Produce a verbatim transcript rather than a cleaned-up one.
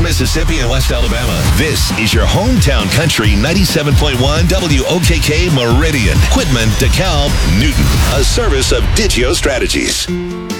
Mississippi and West Alabama. This is your hometown country ninety-seven point one W O K K Meridian. Quitman, DeKalb, Newton. A service of Digio Strategies.